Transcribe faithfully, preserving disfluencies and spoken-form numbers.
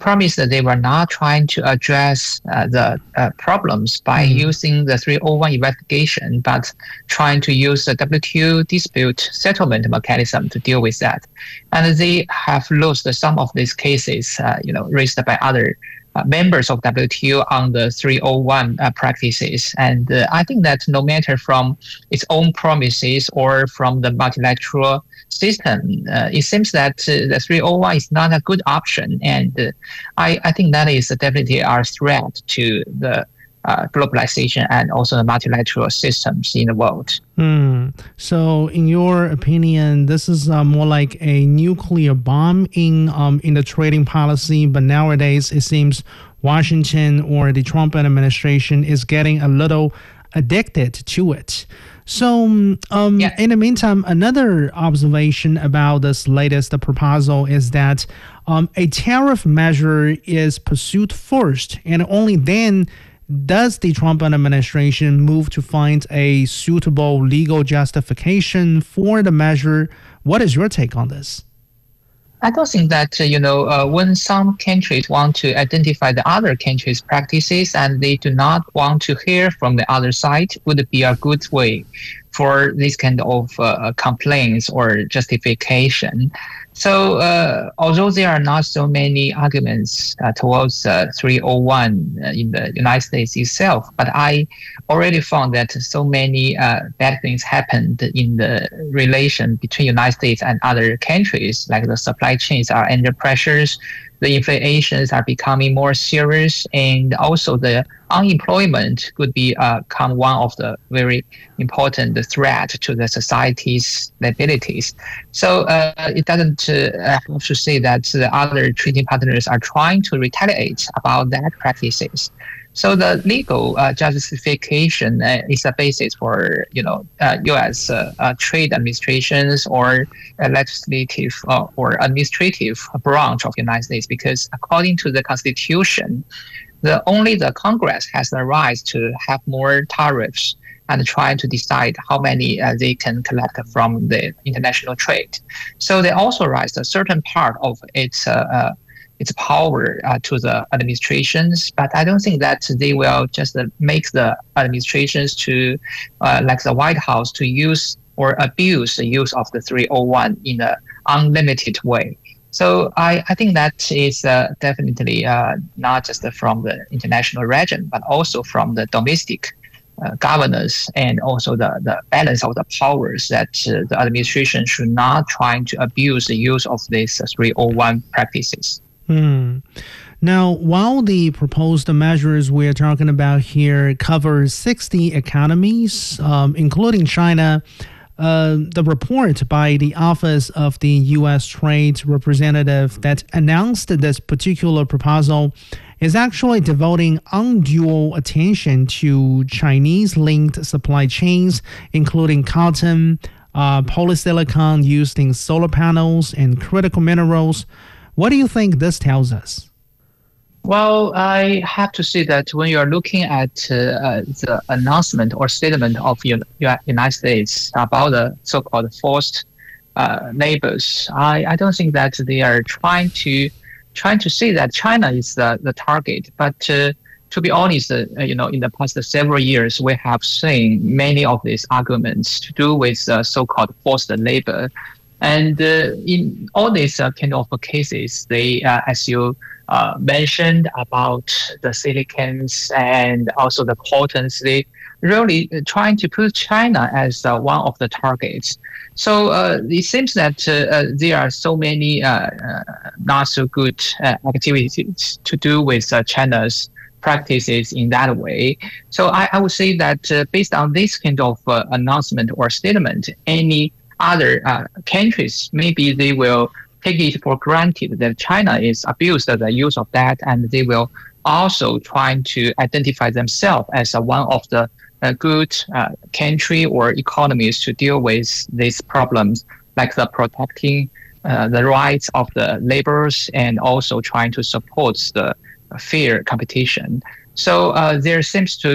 promised that they were not trying to address uh, the uh, problems by mm. using the three oh one investigation, but trying to use the W T O dispute settlement mechanism to deal with that. And they have lost some of these cases, uh, you know, raised by other uh, members of W T O on the three oh one uh, practices. And uh, I think that no matter from its own promises or from the multilateral system, uh, it seems that uh, the three oh one is not a good option. And uh, I, I think that is definitely a threat to the uh, globalization and also the multilateral systems in the world. Mm. So in your opinion, this is uh, more like a nuclear bomb in, um, in the trading policy, but nowadays it seems Washington or the Trump administration is getting a little addicted to it. So um, yeah. in the meantime, another observation about this latest proposal is that um, a tariff measure is pursued first, and only then does the Trump administration move to find a suitable legal justification for the measure. What is your take on this? I don't think that, uh, you know, uh, when some countries want to identify the other countries' practices and they do not want to hear from the other side, would be a good way for this kind of uh, complaints or justification. So uh, although there are not so many arguments uh, towards uh, three oh one uh, in the United States itself, but I already found that so many uh, bad things happened in the relation between United States and other countries, like the supply chains are under pressures, the inflations are becoming more serious, and also the unemployment could be uh, become one of the very important threat to the society's liabilities. So uh, it doesn't uh, have to say that the other trading partners are trying to retaliate about that practices. So the legal uh, justification uh, is a basis for, you know, uh, U S uh, uh, trade administrations or uh, legislative uh, or administrative branch of the United States, because according to the Constitution, the only the Congress has the right to have more tariffs and try to decide how many uh, they can collect from the international trade. So they authorize a certain part of its uh, uh, its power uh, to the administrations, but I don't think that they will just uh, make the administrations to, uh, like the White House, to use or abuse the use of the three oh one in an unlimited way. So I, I think that is uh, definitely uh, not just from the international region, but also from the domestic uh, governance and also the, the balance of the powers that uh, the administration should not try to abuse the use of these uh, three oh one practices. Hmm. Now, while the proposed measures we're talking about here cover sixty economies, um, including China, uh, the report by the Office of the U S Trade Representative that announced this particular proposal is actually devoting undue attention to Chinese-linked supply chains, including cotton, uh, polysilicon used in solar panels, and critical minerals. What do you think this tells us? Well, I have to say that when you are looking at uh, uh, the announcement or statement of the United States about the so-called forced uh, labors, I, I don't think that they are trying to trying to say that China is the, the target. But uh, to be honest, uh, you know, in the past several years, we have seen many of these arguments to do with uh, so-called forced labor. And uh, in all these uh, kind of cases, they, uh, as you uh, mentioned about the silicons and also the cottons, they really trying to put China as uh, one of the targets. So uh, it seems that uh, uh, there are so many uh, uh, not so good uh, activities to do with uh, China's practices in that way. So I, I would say that uh, based on this kind of uh, announcement or statement, any other uh, countries, maybe they will take it for granted that China is abused the use of that, and they will also try to identify themselves as uh, one of the uh, good uh, country or economies to deal with these problems, like the protecting uh, the rights of the laborers and also trying to support the fair competition. So uh, there seems to